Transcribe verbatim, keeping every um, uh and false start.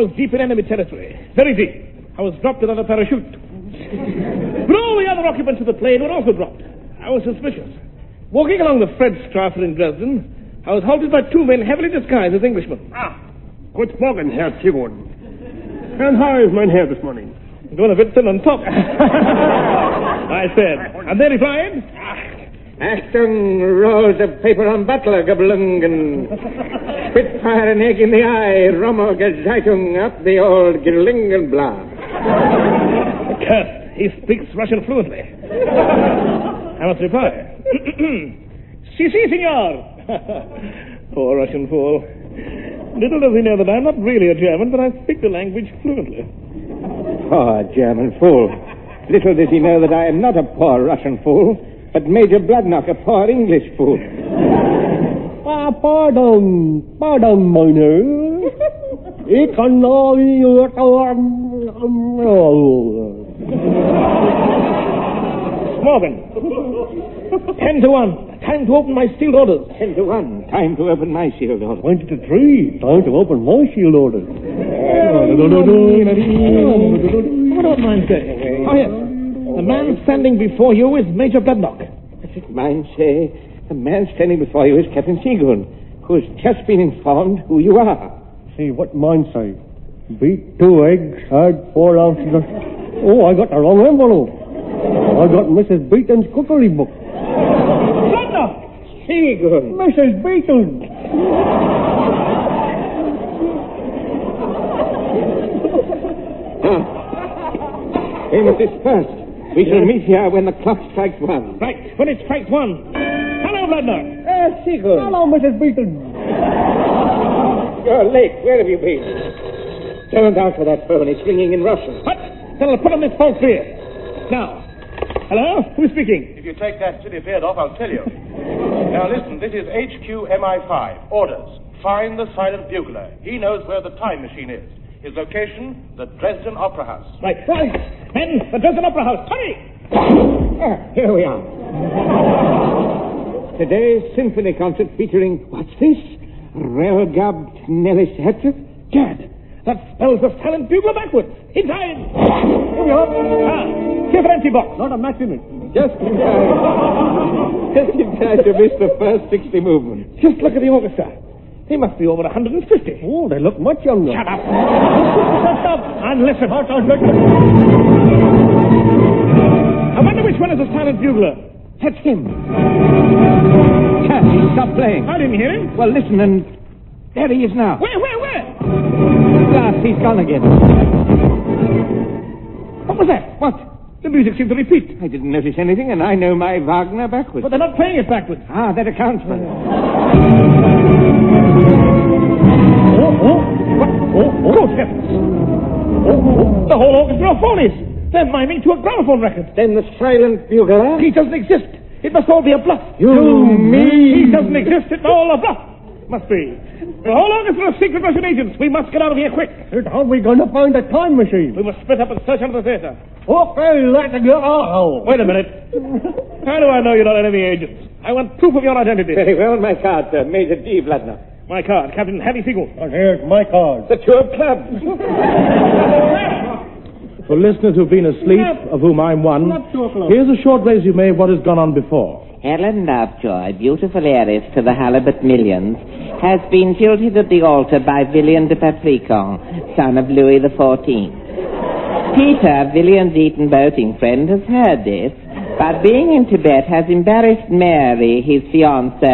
was deep in enemy territory. Very deep. I was dropped without a parachute. But all the other occupants of the plane were also dropped. I was suspicious. Walking along the Fredstrasse in Dresden, I was halted by two men heavily disguised as Englishmen. Ah, good morning, Herr Sigurd. And how is mein Herr this morning? Going a bit thin on top. I said. And they replied, Achtung, rolls of paper on Butler, Gablungen. Spitfire an egg in the eye, Rommel Gezeitung up the old Gerlingenblatt. Curse, he speaks Russian fluently. I must reply. Si, si, senor. Poor Russian fool. Little does he know that I'm not really a German, but I speak the language fluently. Poor German fool. Little does he know that I am not a poor Russian fool, but Major Bloodnock, a poor English fool. Ah, pardon, pardon, meine. Ich kann noch... Morgan. Ten to one. Time to open my sealed orders. Ten to one. Time to open my sealed orders. Twenty to three. Time to open my sealed orders. What about mine say? Oh, yes. The man standing before you is Major Bloodnock. Mine say, the man standing before you is Captain Seagoon, who has just been informed who you are. See, what mine say? Beat two eggs, had four ounces of... Oh, I got the wrong envelope. I got Missus Beaton's cookery book. Bloodnock! Seagoon. Missus Beaton. Ah. We must disperse. We shall meet here when the clock strikes one. Right, when it strikes one. Hello, Bloodnock. Uh, Seagoon. Hello, Missus Beaton. You're late. Where have you been? Don't answer that phone. It's ringing in Russian. What? Then I'll put on this false beard. Now. Hello? Who's speaking? If you take that silly beard off, I'll tell you. Now listen, this is H Q M I five. Orders. Find the silent bugler. He knows where the time machine is. His location, the Dresden Opera House. Right, right. Men, the Dresden Opera House. Hurry! Ah, here we are. Today's symphony concert featuring, what's this? Relgabt Nellis Hetzef? Gad, that spells the silent bugler backwards. Inside! Here we are. Ah, here's an empty box. Not a match in it. Just in time. Just in time to miss the first sixty movements. Just look at the orchestra. They must be over one hundred fifty. Oh, they look much younger. Shut up. Shut up and listen. Shut up, listen. I wonder which one is the silent bugler. That's him. Chap, stop playing. I didn't hear him. Well, listen, and there he is now. Where, where, where? Glass, he's gone again. What was that? What? The music seemed to repeat. I didn't notice anything, and I know my Wagner backwards. But they're not playing it backwards. Ah, that accounts for it. Oh, oh, what? Oh, oh. Good heavens. Oh, oh. The whole orchestra are phonies. They're miming to a gramophone record. Then the silent bugler? He doesn't exist. It must all be a bluff. You mean? He doesn't exist. It's all a bluff. Must be. The whole orchestra of secret Russian agents. We must get out of here quick. And how are we going to find a time machine? We must split up and search under the theater. Okay, let's go. Oh. Wait a minute. How do I know you're not enemy agents? I want proof of your identity. Very well, my card, sir. Major D. Bloodnock. My card, Captain Harry Seagull. And here's my card. The two of clubs. For listeners who've been asleep, of whom I'm one, here's a short resume of what has gone on before. Helen Lovejoy, beautiful heiress to the Halibut millions, has been jilted at the altar by Villian de Patricon, son of Louis the fourteenth. Peter, Villian's Eton boating friend, has heard this, but being in Tibet has embarrassed Mary, his fiancée,